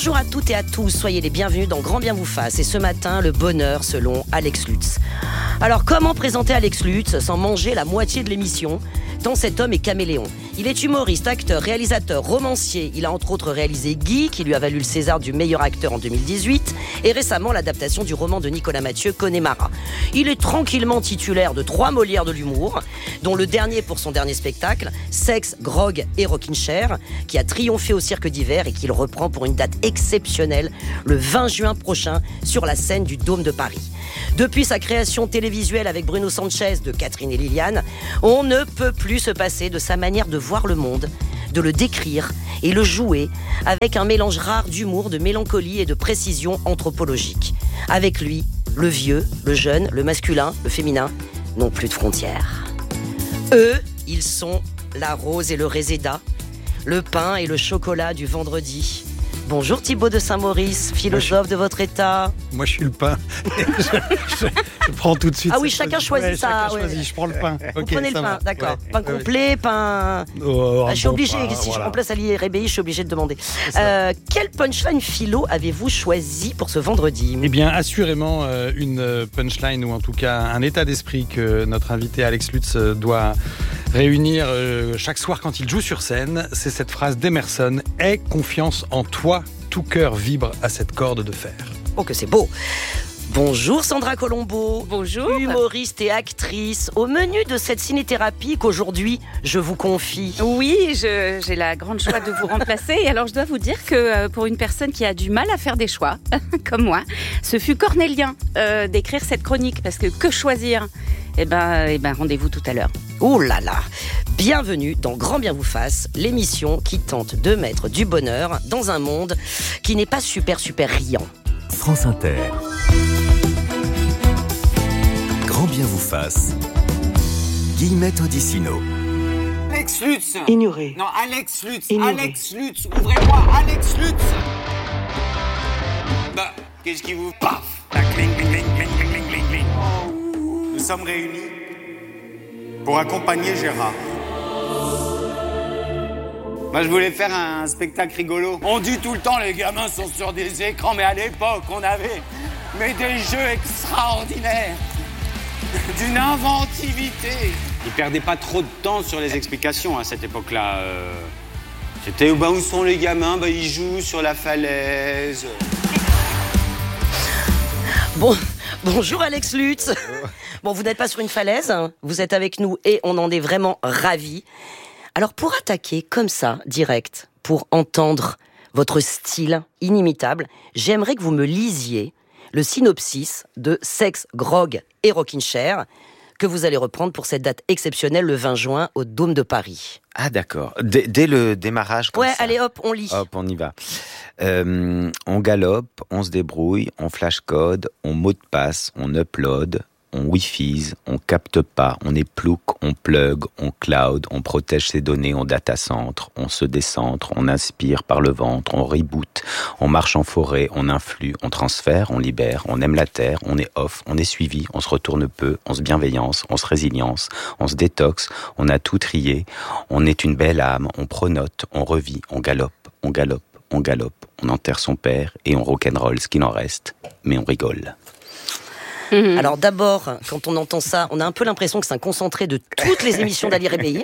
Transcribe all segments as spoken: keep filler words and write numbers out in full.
Bonjour à toutes et à tous, soyez les bienvenus dans Grand Bien vous fasse. Et ce matin, le bonheur selon Alex Lutz. Alors comment présenter Alex Lutz sans manger la moitié de l'émission, tant cet homme est caméléon. Il est humoriste, acteur, réalisateur, romancier. Il a entre autres réalisé Guy, qui lui a valu le César du meilleur acteur en deux mille dix-huit, et récemment l'adaptation du roman de Nicolas Mathieu, Connemara. Il est tranquillement titulaire de trois Molières de l'humour, dont le dernier pour son dernier spectacle, Sexe, Grog et Rockin' Chair, qui a triomphé au Cirque d'Hiver et qu'il reprend pour une date exceptionnelle le vingt juin prochain sur la scène du Dôme de Paris. Depuis sa création télévisuelle avec Bruno Sanchez de Catherine et Liliane, on ne peut plus se passer de sa manière de voir le monde, de le décrire et le jouer avec un mélange rare d'humour, de mélancolie et de précision anthropologique. Avec lui, le vieux, le jeune, le masculin, le féminin n'ont plus de frontières. Eux, ils sont la rose et le réséda, le pain et le chocolat du vendredi. Bonjour Thibaut de Saint-Maurice, philosophe je... de votre état. Moi je suis le pain. je, je, je prends tout de suite. Ah oui, chacun choisit ouais, ça. Chacun ouais. choisit, je prends le pain. Vous okay, prenez le pain, va. d'accord. Ouais. Pain complet, ouais. pain... Oh, ah, je suis bon obligée, pain, si voilà. je remplace Ali Rébéi, je suis obligée de demander. Euh, quel punchline philo avez-vous choisi pour ce vendredi ? Eh bien, assurément, euh, une punchline, ou en tout cas un état d'esprit que notre invité Alex Lutz euh, doit réunir euh, chaque soir quand il joue sur scène. C'est cette phrase d'Emerson, « Aie confiance en toi ». Tout cœur vibre à cette corde de fer. Oh que c'est beau. Bonjour Sandra Colombo. Bonjour. Humoriste et actrice. Au menu de cette cinéthérapie qu'aujourd'hui je vous confie. Oui, je, j'ai la grande joie de vous remplacer. Et alors je dois vous dire que euh, pour une personne qui a du mal à faire des choix, comme moi, ce fut cornélien euh, d'écrire cette chronique. Parce que que choisir ? Eh ben, eh ben rendez-vous tout à l'heure. Oh là là. Bienvenue dans Grand Bien vous fasse, l'émission qui tente de mettre du bonheur dans un monde qui n'est pas super super riant. France Inter. Grand Bien vous fasse. Guillemette Odissino. Alex Lutz. Ignoré. Non, Alex Lutz. Ignoré. Alex Lutz. Ouvrez-moi, Alex Lutz. Bah, qu'est-ce qui vous... Paf. La cling, cling, cling, cling, cling, cling, cling. Nous sommes réunis pour accompagner Gérard. Moi, je voulais faire un spectacle rigolo. On dit tout le temps, les gamins sont sur des écrans, mais à l'époque, on avait mais des jeux extraordinaires, d'une inventivité. Ils perdaient pas trop de temps sur les explications à cette époque-là. Euh, c'était bah, où sont les gamins ? Bah, ils jouent sur la falaise. Bon, bonjour Alex Lutz. Bon, vous n'êtes pas sur une falaise, hein. Vous êtes avec nous et on en est vraiment ravis. Alors pour attaquer comme ça, direct, pour entendre votre style inimitable, j'aimerais que vous me lisiez le synopsis de Sexe, Grog et Rockin' Chair que vous allez reprendre pour cette date exceptionnelle le vingt juin au Dôme de Paris. Ah d'accord, dès, dès le démarrage comme ouais, ça. allez hop, on lit. Hop, on y va. Euh, on galope, on se débrouille, on flash code, on mot de passe, on upload, on wi-fi, on capte pas, on est plouc, on plug, on cloud, on protège ses données, on data centre, on se décentre, on inspire par le ventre, on reboot, on marche en forêt, on influe, on transfère, on libère, on aime la terre, on est off, on est suivi, on se retourne peu, on se bienveillance, on se résilience, on se détoxe, on a tout trié, on est une belle âme, on pronote, on revit, on galope, on galope, on galope, on enterre son père et on rock'n'roll ce qu'il en reste, mais on rigole. Mmh. Alors d'abord, quand on entend ça, on a un peu l'impression que c'est un concentré de toutes les émissions d'Ali Rébéi.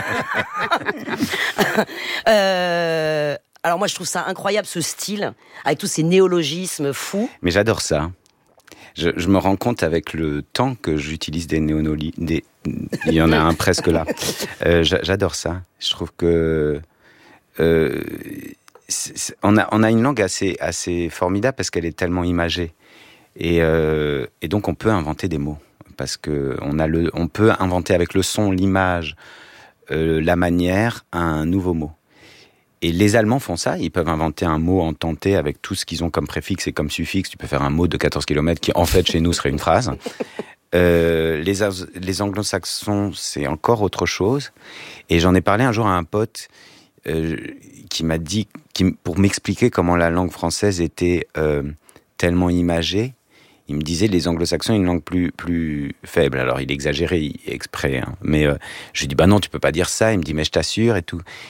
euh, alors moi je trouve ça incroyable ce style, avec tous ces néologismes fous. Mais j'adore ça. Je, je me rends compte avec le temps que j'utilise des néonolis, des... il y en a un presque là. Euh, j'adore ça. Je trouve que... Euh, c'est, c'est, on, a, on a une langue assez, assez formidable parce qu'elle est tellement imagée. Et, euh, et donc on peut inventer des mots parce que on a le, on peut inventer avec le son, l'image, euh, la manière, un nouveau mot. Et les Allemands font ça, ils peuvent inventer un mot en tenté avec tout ce qu'ils ont comme préfixe et comme suffixe. Tu peux faire un mot de quatorze kilomètres qui en fait chez nous serait une phrase. Euh, les, les anglo-saxons c'est encore autre chose. Et j'en ai parlé un jour à un pote euh, qui m'a dit, qui, pour m'expliquer comment la langue française était euh, tellement imagée. Il me disait les anglo-saxons ont une langue plus, plus faible. Alors il exagérait exprès. Hein. Mais euh, je lui dis bah non, tu peux pas dire ça. Il me dit mais je t'assure et tout.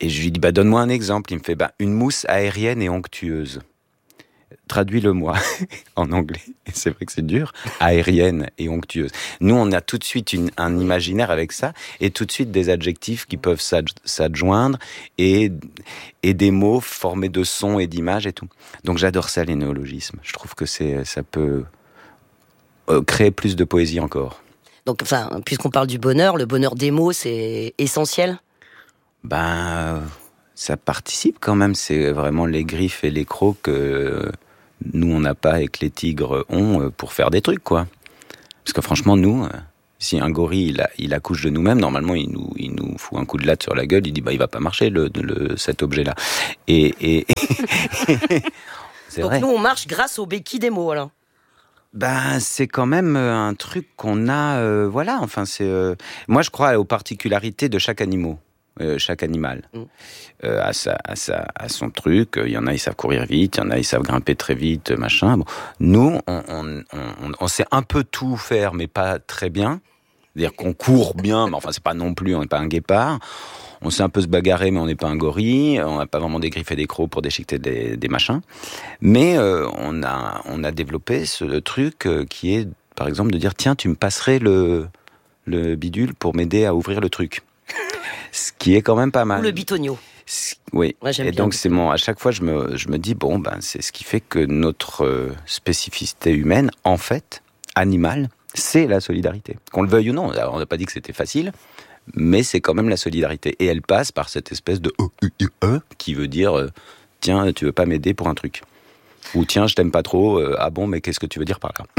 et je lui dis, bah, donne-moi un exemple. Il me fait, bah, une mousse aérienne et onctueuse. Traduis-le-moi en anglais. Et c'est vrai que c'est dur. Aérienne et onctueuse. Nous, on a tout de suite une, un imaginaire avec ça, et tout de suite des adjectifs qui peuvent s'adjoindre, et, et des mots formés de sons et d'images et tout. Donc j'adore ça, les néologismes. Je trouve que c'est, ça peut euh, créer plus de poésie encore. Donc, enfin, puisqu'on parle du bonheur, le bonheur des mots, c'est essentiel ? Ben, ça participe quand même. C'est vraiment les griffes et les crocs que nous, on n'a pas et que les tigres ont pour faire des trucs, quoi. Parce que franchement, nous, si un gorille, il, a, il accouche de nous-mêmes, normalement, il nous, il nous fout un coup de latte sur la gueule, il dit, bah, il va pas marcher, le, le, cet objet-là. Et, et... c'est Donc vrai. nous, on marche grâce aux béquilles des mots, alors. Ben, c'est quand même un truc qu'on a, euh, voilà, enfin, c'est... Euh... Moi, je crois aux particularités de chaque animal. Euh, chaque animal mm. euh, à, sa, à, sa, à son truc. Il y en a, ils savent courir vite, il y en a, ils savent grimper très vite, machin. Bon. Nous, on, on, on, on sait un peu tout faire, mais pas très bien. C'est-à-dire qu'on court bien, mais enfin, c'est pas non plus, on n'est pas un guépard. On sait un peu se bagarrer, mais on n'est pas un gorille. On n'a pas vraiment des griffes et des crocs pour déchiqueter des, des machins. Mais euh, on, a, on a développé ce truc euh, qui est, par exemple, de dire, tiens, tu me passerais le, le bidule pour m'aider à ouvrir le truc. Ce qui est quand même pas mal. Ou le bitonio. Oui. Ouais, et donc c'est mon. À chaque fois, je me, je me dis bon, ben c'est ce qui fait que notre euh, spécificité humaine, en fait, animale, c'est la solidarité. Qu'on le veuille ou non. Alors, on n'a pas dit que c'était facile, mais c'est quand même la solidarité. Et elle passe par cette espèce de e, e, e qui veut dire euh, tiens, tu veux pas m'aider pour un truc. Ou tiens, je t'aime pas trop. Euh, ah bon, mais qu'est-ce que tu veux dire par là?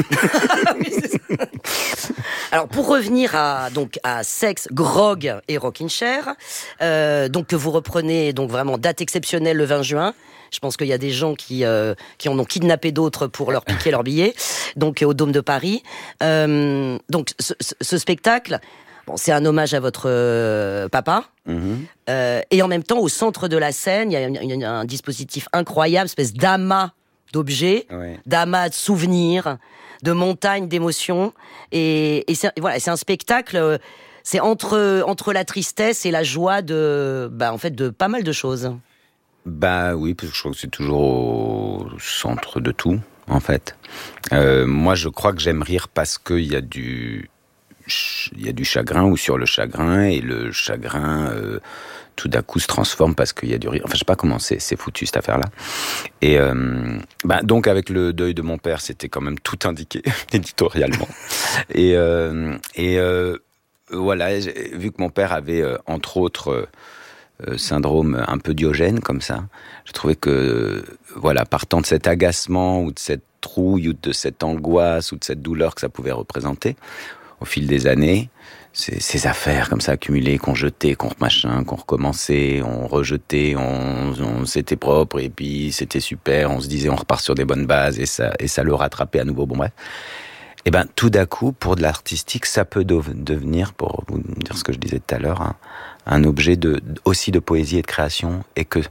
Alors pour revenir à donc à Sexe, Grog et Rockin' Chair, euh, donc que vous reprenez donc vraiment date exceptionnelle le vingt juin. Je pense qu'il y a des gens qui euh, qui en ont kidnappé d'autres pour leur piquer leur billet. Donc au Dôme de Paris. Euh, donc ce, ce spectacle. Bon, c'est un hommage à votre euh, papa. Mmh. Euh, et en même temps, au centre de la scène, il y a, il y a un dispositif incroyable, espèce d'amas d'objets, ouais. d'amas de souvenirs, de montagnes d'émotions. Et, et c'est, voilà, c'est un spectacle, c'est entre, entre la tristesse et la joie de, bah, en fait, de pas mal de choses. Bah oui, parce que je crois que c'est toujours au centre de tout, en fait. Euh, moi, je crois que j'aime rire parce qu'il y a du... il y a du chagrin ou sur le chagrin, et le chagrin euh, tout d'un coup se transforme parce qu'il y a du rire. Enfin, je sais pas comment c'est, c'est foutu cette affaire-là. Et euh, bah, donc avec le deuil de mon père, c'était quand même tout indiqué éditorialement. Et, euh, et euh, voilà, vu que mon père avait euh, entre autres euh, syndrome un peu Diogène comme ça, je trouvais que voilà, partant de cet agacement ou de cette trouille ou de cette angoisse ou de cette douleur que ça pouvait représenter, au fil des années, ces, ces affaires comme ça accumulées, qu'on jetait, qu'on machin, qu'on recommençait, on rejetait, on, on c'était propre et puis c'était super, on se disait on repart sur des bonnes bases et ça, et ça le rattrapait à nouveau. Bon bref. Et ben tout d'un coup, pour de l'artistique, ça peut do- devenir, pour vous dire ce que je disais tout à l'heure, un, un objet de aussi de poésie et de création, et que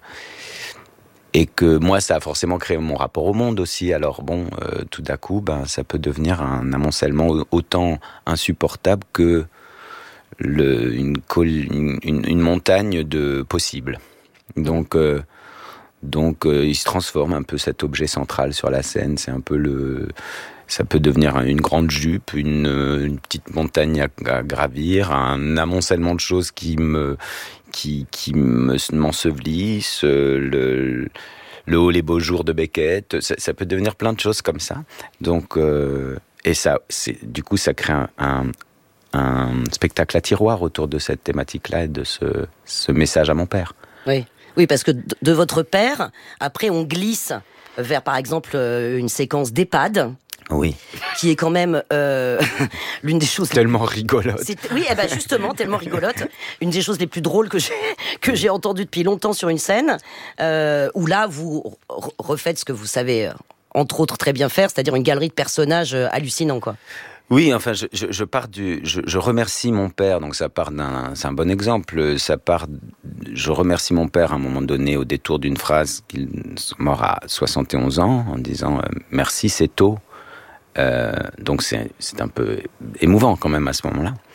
Et que moi, ça a forcément créé mon rapport au monde aussi. Alors bon, euh, tout d'un coup, ben, ça peut devenir un amoncellement autant insupportable que le, une, une, une, une montagne de possibles. Donc, euh, donc euh, il se transforme un peu cet objet central sur la scène. C'est un peu le... Ça peut devenir une grande jupe, une, une petite montagne à, à gravir, un amoncellement de choses qui me... qui, qui me, m'ensevelissent, le, le haut les beaux jours de Beckett, ça, ça peut devenir plein de choses comme ça. Donc, euh, et ça, c'est, du coup, ça crée un, un, un spectacle à tiroir autour de cette thématique-là et de ce, ce message à mon père. Oui, oui, parce que de, de votre père, après, on glisse vers, par exemple, une séquence d'EHPAD. Oui. Qui est quand même euh, l'une des choses... Tellement rigolote. C'est, oui, eh ben justement, tellement rigolote. Une des choses les plus drôles que j'ai, que j'ai entendues depuis longtemps sur une scène, euh, où là, vous refaites ce que vous savez, entre autres, très bien faire, c'est-à-dire une galerie de personnages hallucinants, quoi. Oui, enfin, je, je, je pars du, je, je remercie mon père, donc ça part d'un, c'est un bon exemple. Ça part, je remercie mon père à un moment donné au détour d'une phrase qu'il est mort à soixante et onze ans, en disant euh, merci, c'est tôt. Euh, donc c'est, c'est un peu émouvant quand même à ce moment-là.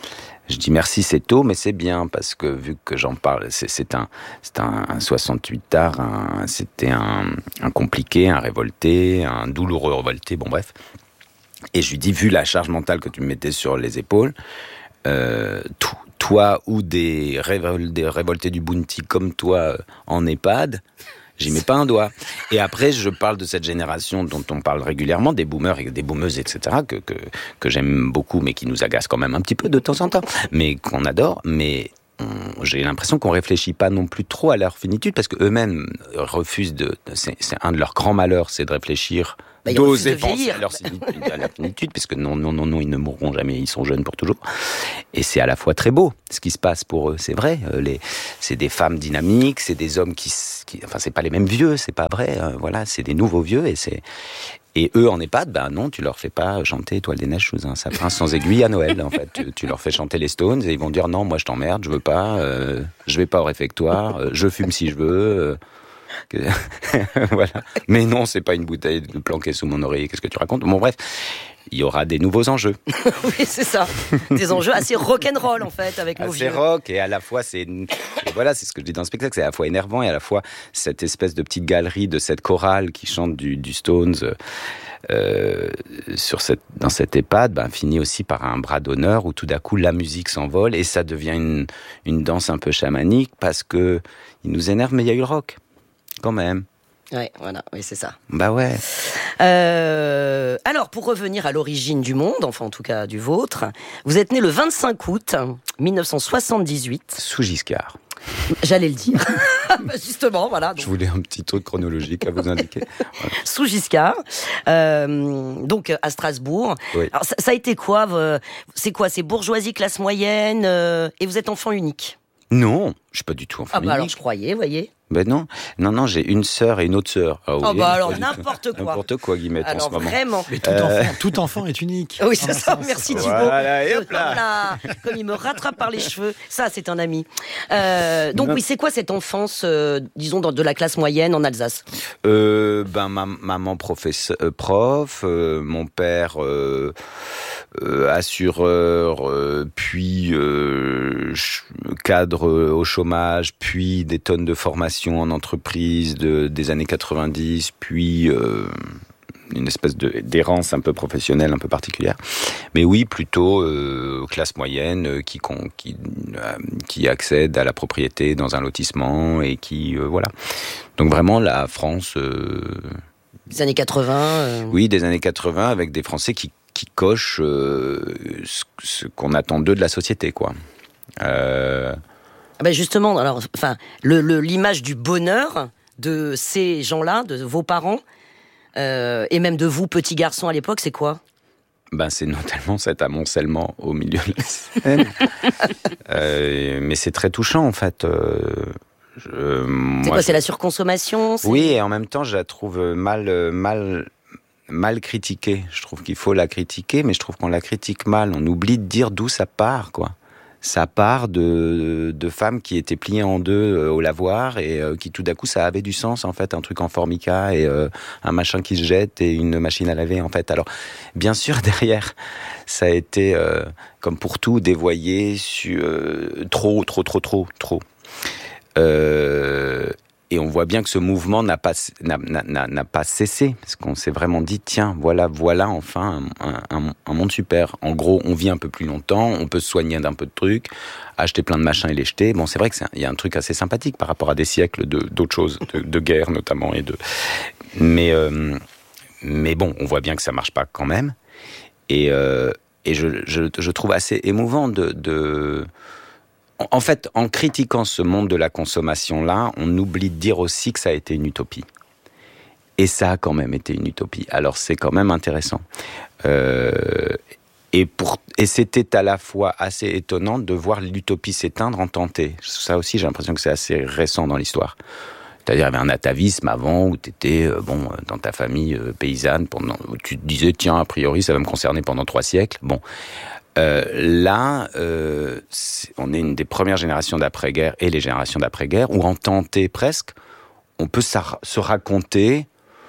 Je dis merci, c'est tôt, mais c'est bien, parce que vu que j'en parle, c'est, c'est, un, c'est un, un soixante-huit tard, un, c'était un, un compliqué, un révolté, un douloureux révolté, bon bref. Et je lui dis, vu la charge mentale que tu me mettais sur les épaules, euh, tout, toi ou des, révol- des révoltés du Bounty comme toi en EHPAD, j'y mets pas un doigt. Et après, je parle de cette génération dont on parle régulièrement, des boomers et des boomeuses, et cetera, que, que, que j'aime beaucoup, mais qui nous agacent quand même un petit peu de temps en temps, mais qu'on adore. Mais on, j'ai l'impression qu'on réfléchit pas non plus trop à leur finitude, parce qu'eux-mêmes refusent de... C'est, c'est un de leurs grands malheurs, c'est de réfléchir... Bah, d'oser penser à leur, à leur finitude, puisque non, non, non, non, ils ne mourront jamais, ils sont jeunes pour toujours. Et c'est à la fois très beau, ce qui se passe pour eux, c'est vrai. Les, c'est des femmes dynamiques, c'est des hommes qui, qui... Enfin, c'est pas les mêmes vieux, c'est pas vrai, euh, voilà, c'est des nouveaux vieux, et c'est... Et eux, en EHPAD, ben non, tu leur fais pas chanter Étoile des Neiges sous un sapin sans aiguille à Noël, en fait. Tu, tu leur fais chanter les Stones, et ils vont dire, non, moi je t'emmerde, je veux pas, euh, je vais pas au réfectoire, euh, je fume si je veux... Euh, Que... voilà. Mais non, c'est pas une bouteille planquée sous mon oreiller. Qu'est-ce que tu racontes ? Bon, bref, il y aura des nouveaux enjeux. Oui, c'est ça. Des enjeux assez rock'n'roll, en fait, avec nos assez vieux. rock, et à la fois, c'est... Et voilà, c'est ce que je dis dans le spectacle, c'est à la fois énervant, et à la fois cette espèce de petite galerie de cette chorale qui chante du, du Stones... Euh, sur cette, dans cette EHPAD, ben, finit aussi par un bras d'honneur où tout d'un coup la musique s'envole et ça devient une, une danse un peu chamanique parce que il nous énerve, mais il y a eu le rock. Quand même. Ouais, voilà, oui, c'est ça. Bah ouais. Euh, alors, pour revenir à l'origine du monde, enfin en tout cas du vôtre, vous êtes né le vingt-cinq août mille neuf cent soixante-dix-huit. Sous Giscard. J'allais le dire. Justement, voilà. Donc. Je voulais un petit truc chronologique à vous indiquer. Voilà. Sous Giscard, euh, donc à Strasbourg. Oui. Alors, ça, ça a été quoi euh, C'est quoi C'est bourgeoisie, classe moyenne euh, et vous êtes enfant unique? Non, je suis pas du tout enfant Ah bah unique. alors je croyais, vous voyez. Ben non, non, non, j'ai une sœur et une autre sœur. Ah, Oh oui, bah alors pas du n'importe tout. quoi. N'importe quoi, Guillemette, en Alors ce moment. vraiment. Mais tout, Euh... enfant, tout enfant est unique. Oui, c'est ça, merci Thibaut. Voilà, et hop là. Voilà. Comme il me rattrape par les cheveux, ça c'est un ami. Euh, donc Non. oui, c'est quoi cette enfance, euh, disons, dans, de la classe moyenne en Alsace? euh, Ben, ma, maman professeur, euh, prof, euh, mon père euh, euh, assureur, euh, puis euh, cadre au chômage, puis des tonnes de formation en entreprise de, des années quatre-vingt-dix, puis euh, une espèce de, d'errance un peu professionnelle, un peu particulière. Mais oui, plutôt euh, classe moyenne euh, qui, qui, euh, qui accède à la propriété dans un lotissement et qui... Euh, voilà. Donc vraiment la France... Euh, Des années quatre-vingts euh... Oui, des années quatre-vingts, avec des Français qui, qui cochent euh, ce, ce qu'on attend d'eux de la société, quoi. Euh... Ah ben justement, alors, enfin, le, le, l'image du bonheur de ces gens-là, de vos parents, euh, et même de vous, petits garçons à l'époque, c'est quoi? Ben, c'est notamment cet amoncellement au milieu de la scène. euh, mais c'est très touchant, en fait. Euh, je, c'est moi, quoi, je... c'est la surconsommation c'est... Oui, et en même temps, je la trouve mal, mal, mal critiquée. Je trouve qu'il faut la critiquer, mais je trouve qu'on la critique mal. On oublie de dire d'où ça part, quoi. Ça part de, de femmes qui étaient pliées en deux euh, au lavoir et euh, qui tout d'un coup ça avait du sens en fait, un truc en formica et euh, un machin qui se jette et une machine à laver en fait. Alors bien sûr derrière ça a été euh, comme pour tout dévoyé sur euh, trop trop trop trop trop. Euh, Et on voit bien que ce mouvement n'a pas, n'a, n'a, n'a pas cessé, parce qu'on s'est vraiment dit, tiens, voilà, voilà enfin un, un, un monde super. En gros, on vit un peu plus longtemps, on peut se soigner d'un peu de trucs, acheter plein de machins et les jeter. Bon, c'est vrai qu'il y a un truc assez sympathique par rapport à des siècles de, d'autres choses, de, de guerre notamment. Et de... mais, euh, mais bon, on voit bien que ça marche pas quand même. Et, euh, et je, je, je trouve assez émouvant de... de En fait, en critiquant ce monde de la consommation-là, on oublie de dire aussi que ça a été une utopie. Et ça a quand même été une utopie. Alors c'est quand même intéressant. Euh, et, pour, et c'était à la fois assez étonnant de voir l'utopie s'éteindre en tenter. Ça aussi, j'ai l'impression que c'est assez récent dans l'histoire. C'est-à-dire, il y avait un atavisme avant où tu étais euh, bon, dans ta famille euh, paysanne, pendant, où tu te disais, tiens, a priori, ça va me concerner pendant trois siècles. Bon. Euh, là, euh, c'est, on est une des premières générations d'après-guerre et les générations d'après-guerre où en tenter presque, on peut sa- se raconter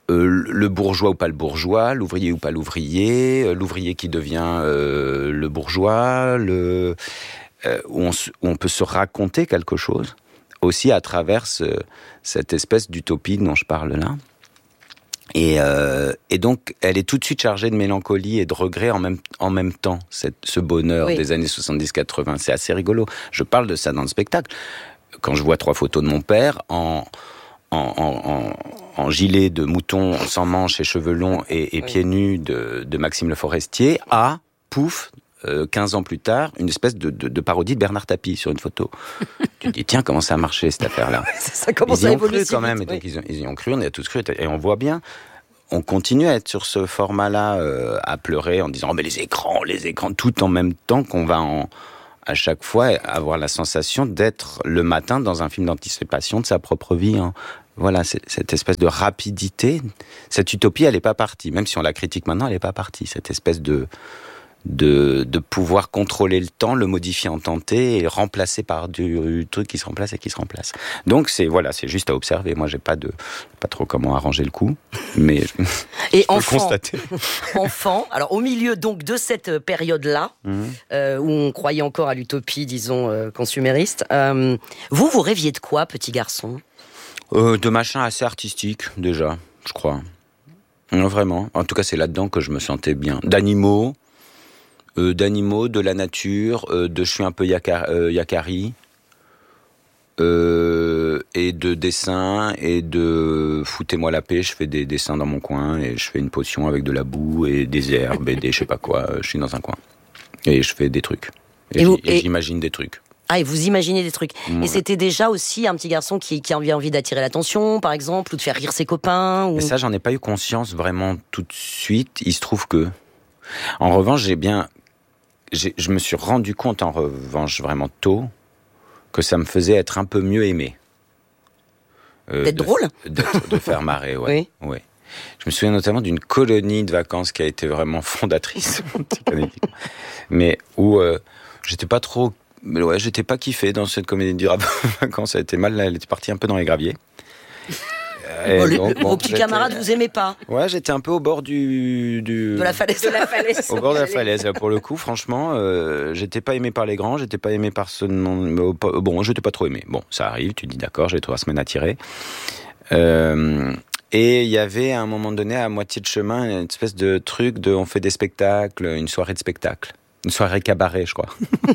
euh, le bourgeois ou pas le bourgeois, l'ouvrier ou pas l'ouvrier, euh, l'ouvrier qui devient euh, le bourgeois, le, euh, où, on, où on peut se raconter quelque chose, aussi à travers ce, cette espèce d'utopie dont je parle là. Et, euh, et donc, elle est tout de suite chargée de mélancolie et de regret en même, en même temps, cette, ce bonheur oui. des années soixante-dix quatre-vingts. C'est assez rigolo. Je parle de ça dans le spectacle. Quand je vois trois photos de mon père en, en, en, en, en gilet de mouton sans manches et cheveux longs et, et oui. pieds nus de, de Maxime Le Forestier, à, pouf, euh, quinze ans plus tard, une espèce de, de, de parodie de Bernard Tapie sur une photo. Tu te dis, tiens, comment ça a marché cette affaire-là? Ça commence ils y à ont évoluer cru quand même, et donc oui. ils, ont, ils y ont cru, on y a tous cru, et on voit bien, on continue à être sur ce format-là, euh, à pleurer en disant, oh mais les écrans, les écrans, tout en même temps qu'on va en, à chaque fois avoir la sensation d'être le matin dans un film d'anticipation de sa propre vie, hein. Voilà, c'est, cette espèce de rapidité, cette utopie, elle n'est pas partie, même si on la critique maintenant, elle n'est pas partie, cette espèce de... De, de pouvoir contrôler le temps, le modifier en tenté et remplacer par du, du truc qui se remplace et qui se remplace. Donc c'est voilà, c'est juste à observer. Moi j'ai pas de pas trop comment arranger le coup, mais je, et je peux enfant, le constater. Enfant, alors au milieu donc de cette période-là mmh. euh, où on croyait encore à l'utopie, disons euh, consumériste, euh, vous vous rêviez de quoi, petit garçon? euh, De machin assez artistique déjà, je crois. Non, vraiment. En tout cas c'est là-dedans que je me sentais bien. D'animaux. Euh, d'animaux, de la nature, euh, de je suis un peu yaka, euh, yakari, euh, et de dessins, et de foutez-moi la paix, je fais des dessins dans mon coin, et je fais une potion avec de la boue, et des herbes, et des je sais pas quoi, je suis dans un coin. Et je fais des trucs. Et, et, vous, et, et j'imagine des trucs. Ah, et vous imaginez des trucs. Ouais. Et c'était déjà aussi un petit garçon qui, qui avait envie d'attirer l'attention, par exemple, ou de faire rire ses copains ou... Et ça, j'en ai pas eu conscience vraiment tout de suite. Il se trouve que... En revanche, j'ai bien... J'ai, je me suis rendu compte, en revanche, vraiment tôt, que ça me faisait être un peu mieux aimé. Euh, D'être de, drôle de, de faire marrer, ouais. Oui. ouais. Je me souviens notamment d'une colonie de vacances qui a été vraiment fondatrice, mais où euh, j'étais pas trop... Mais ouais, j'étais pas kiffé dans cette comédie de vacances, ça a été mal, elle était partie un peu dans les graviers. Oh, le, donc, bon, vos petits camarades vous aimaient pas? Ouais, j'étais un peu au bord du, du... de la falaise. De la falaise. Au bord de la falaise. Pour le coup, franchement, euh, j'étais pas aimé par les grands, j'étais pas aimé par ceux non. Bon, j'étais pas trop aimé. Bon, ça arrive. Tu dis d'accord, j'ai trois semaines à tirer. Euh, et il y avait à un moment donné, à moitié de chemin, une espèce de truc de, on fait des spectacles, une soirée de spectacle. Une soirée cabaret, je crois.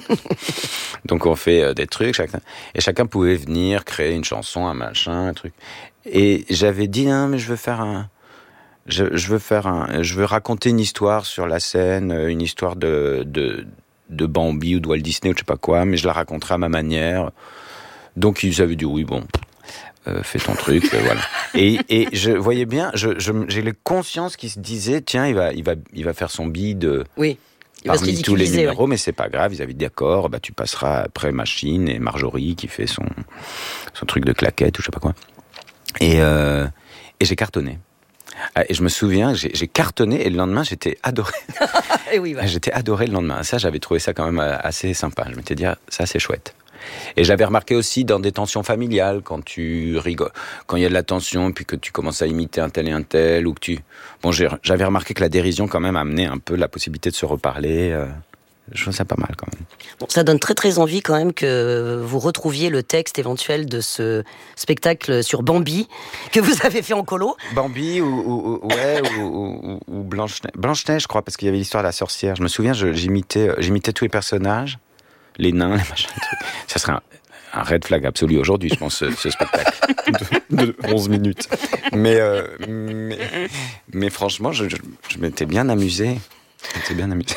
Donc on fait euh, des trucs, chacun, et chacun pouvait venir créer une chanson, un machin, un truc. Et j'avais dit non, mais je veux faire un, je, je veux faire un, je veux raconter une histoire sur la scène, une histoire de de de Bambi ou de Walt Disney ou je sais pas quoi, mais je la raconterai à ma manière. Donc ils avaient dit oui, bon. Euh, fais ton truc, euh, voilà. Et, et je voyais bien, je, je, j'ai les consciences qui se disaient tiens, il va, il va, il va faire son bide. Oui. Parmi tous les numéros, ouais. Mais c'est pas grave, ils avaient dit d'accord, bah tu passeras après Machine et Marjorie qui fait son, son truc de claquette ou je sais pas quoi. Et, euh, et j'ai cartonné. Et je me souviens, j'ai, j'ai cartonné et le lendemain j'étais adoré. Et oui, voilà. J'étais adoré le lendemain. Ça, j'avais trouvé ça quand même assez sympa. Je m'étais dit, ah, ça c'est chouette. Et j'avais remarqué aussi dans des tensions familiales, quand tu rigoles, quand il y a de la tension, puis que tu commences à imiter un tel et un tel, ou que tu... Bon, j'ai, j'avais remarqué que la dérision quand même amenait un peu la possibilité de se reparler. Euh, je trouve ça pas mal quand même. Bon, ça donne très très envie quand même que vous retrouviez le texte éventuel de ce spectacle sur Bambi que vous avez fait en colo. Bambi ou, ou, ou ouais ou, ou, ou Blanche-Neige, Blanche-Neige, je crois, parce qu'il y avait l'histoire de la sorcière. Je me souviens, je, j'imitais, j'imitais tous les personnages. Les nains, les machins, les trucs. Ça serait un, un red flag absolu aujourd'hui, je pense, ce, ce spectacle de, de onze minutes. Mais, euh, mais, mais franchement, je, je, je m'étais bien amusé. Je m'étais bien amusé.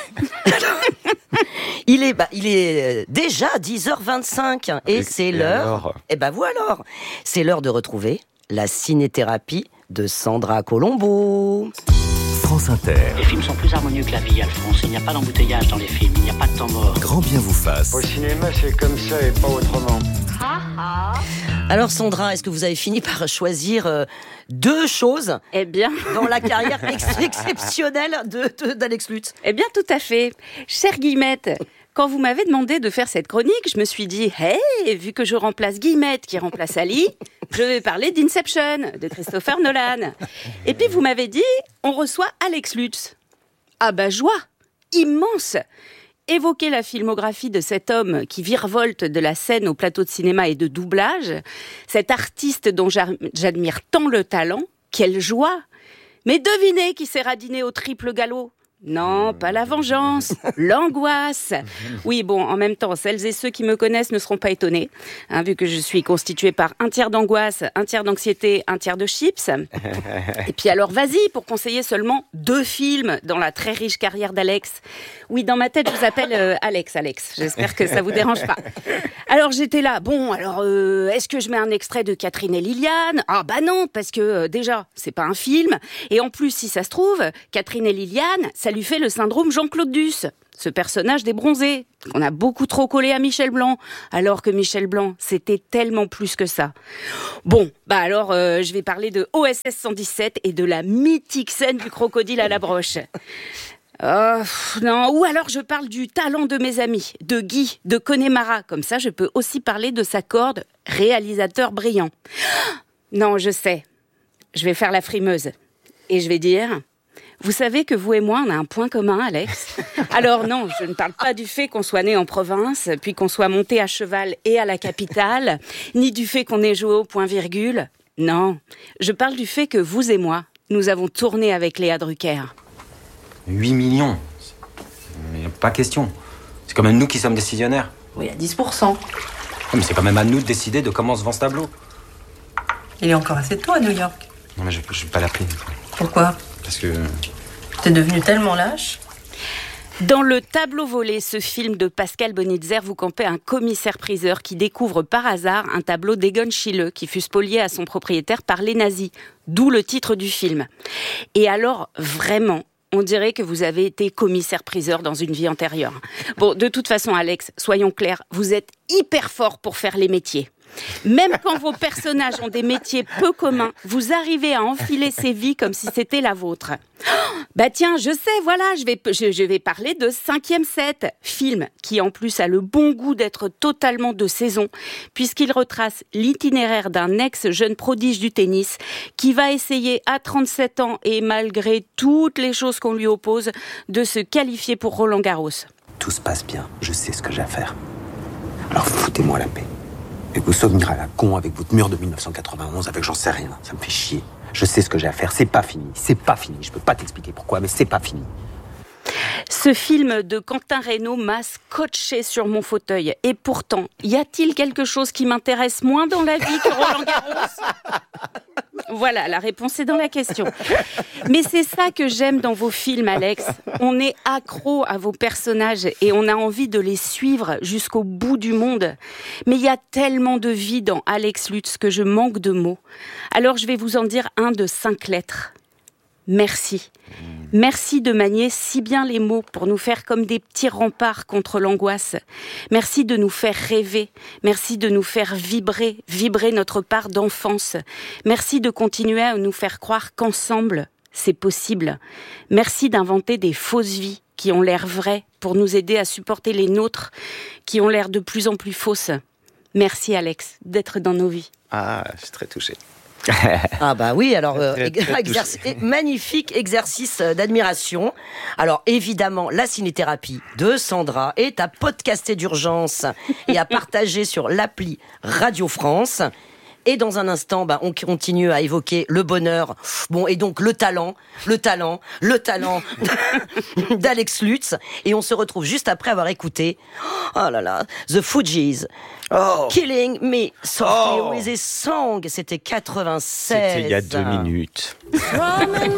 Il est, bah, il est déjà dix heures vingt-cinq et, et c'est et l'heure. Et ben voilà alors. C'est l'heure de retrouver la cinéthérapie de Sandra Colombo. France Inter. Les films sont plus harmonieux que la vie, Alphonse. Il n'y a pas d'embouteillage dans les films, il n'y a pas de temps mort. Grand bien vous fasse. Au cinéma, c'est comme ça et pas autrement. Alors Sandra, est-ce que vous avez fini par choisir euh, deux choses eh bien. dans la carrière ex- exceptionnelle de, de, d'Alex Lutz? Eh bien, tout à fait. Chère Guillemette, quand vous m'avez demandé de faire cette chronique, je me suis dit, hey, vu que je remplace Guillemette qui remplace Ali, je vais parler d'Inception, de Christopher Nolan. Et puis vous m'avez dit, on reçoit Alex Lutz. Ah bah joie, immense. Évoquer la filmographie de cet homme qui virevolte de la scène au plateau de cinéma et de doublage, cet artiste dont j'admire tant le talent, quelle joie. Mais devinez qui s'est radiné au triple galop ? Non, pas la vengeance, l'angoisse. Oui, bon, en même temps, celles et ceux qui me connaissent ne seront pas étonnés, hein, vu que je suis constituée par un tiers d'angoisse, un tiers d'anxiété, un tiers de chips. Et puis alors, vas-y, pour conseiller seulement deux films dans la très riche carrière d'Alex. Oui, dans ma tête, je vous appelle euh, Alex, Alex. J'espère que ça vous dérange pas. Alors, j'étais là. Bon, alors, euh, est-ce que je mets un extrait de Catherine et Liliane ? Ah bah non, parce que euh, déjà, c'est pas un film. Et en plus, si ça se trouve, Catherine et Liliane, ça lui fait le syndrome Jean-Claude Duss, ce personnage des bronzés, qu'on a beaucoup trop collé à Michel Blanc, alors que Michel Blanc, c'était tellement plus que ça. Bon, bah alors, euh, je vais parler de O S S cent dix-sept et de la mythique scène du crocodile à la broche. Oh, non, ou alors je parle du talent de mes amis, de Guy, de Connemara, comme ça je peux aussi parler de sa corde, réalisateur brillant. Non, je sais, je vais faire la frimeuse, et je vais dire... Vous savez que vous et moi, on a un point commun, Alex. Alors non, je ne parle pas du fait qu'on soit né en province, puis qu'on soit monté à cheval et à la capitale, ni du fait qu'on ait joué au point-virgule. Non, je parle du fait que vous et moi, nous avons tourné avec Léa Drucker. huit millions. Mais pas question. C'est quand même nous qui sommes décisionnaires. Oui, à dix pour cent. Mais c'est quand même à nous de décider de comment se vend ce tableau. Il est encore assez tôt à New York. Non mais je, je vais pas l'appeler. Pourquoi ? Parce que... T'es devenu tellement lâche. Dans Le Tableau volé, ce film de Pascal Bonitzer, vous campez un commissaire-priseur qui découvre par hasard un tableau d'Egon Schiele qui fut spolié à son propriétaire par les nazis. D'où le titre du film. Et alors, vraiment, on dirait que vous avez été commissaire-priseur dans une vie antérieure. Bon, de toute façon, Alex, soyons clairs, vous êtes hyper fort pour faire les métiers. Même quand vos personnages ont des métiers peu communs, vous arrivez à enfiler ces vies comme si c'était la vôtre. Oh, bah tiens, je sais, voilà, je vais, je, je vais parler de Cinquième Set, film qui en plus a le bon goût d'être totalement de saison, puisqu'il retrace l'itinéraire d'un ex-jeune prodige du tennis qui va essayer à trente-sept ans et malgré toutes les choses qu'on lui oppose, de se qualifier pour Roland Garros. Tout se passe bien, je sais ce que j'ai à faire. Alors foutez-moi la paix. Et vous souvenir à la con avec votre mur de dix-neuf cent quatre-vingt-onze, avec j'en sais rien, ça me fait chier. Je sais ce que j'ai à faire, c'est pas fini, c'est pas fini. Je peux pas t'expliquer pourquoi, mais c'est pas fini. Ce film de Quentin Reynaud m'a scotché sur mon fauteuil. Et pourtant, y a-t-il quelque chose qui m'intéresse moins dans la vie que Roland Garros ? Voilà, la réponse est dans la question. Mais c'est ça que j'aime dans vos films, Alex. On est accro à vos personnages et on a envie de les suivre jusqu'au bout du monde. Mais il y a tellement de vie dans Alex Lutz que je manque de mots. Alors je vais vous en dire un de cinq lettres. Merci. Merci de manier si bien les mots pour nous faire comme des petits remparts contre l'angoisse. Merci de nous faire rêver. Merci de nous faire vibrer, vibrer notre part d'enfance. Merci de continuer à nous faire croire qu'ensemble, c'est possible. Merci d'inventer des fausses vies qui ont l'air vraies pour nous aider à supporter les nôtres qui ont l'air de plus en plus fausses. Merci Alex d'être dans nos vies. Ah, je suis très touché. Ah bah oui, alors euh, Très, très exercice, magnifique exercice d'admiration. Alors évidemment, la cinéthérapie de Sandra est à podcaster d'urgence et à partager sur l'appli Radio France. Et dans un instant, bah, on continue à évoquer le bonheur, bon, et donc le talent, le talent, le talent d'Alex Lutz. Et on se retrouve juste après avoir écouté, oh là là, The Fugees, oh. Killing Me Softly Oh. With a Song. C'était quatre-vingt-seize. C'était il y a deux minutes.